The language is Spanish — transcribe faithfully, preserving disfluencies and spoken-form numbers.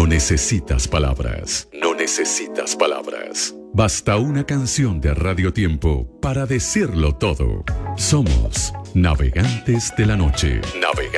No necesitas palabras, no necesitas palabras. Basta una canción de Radio Tiempo para decirlo todo. Somos Navegantes de la Noche. Navegantes.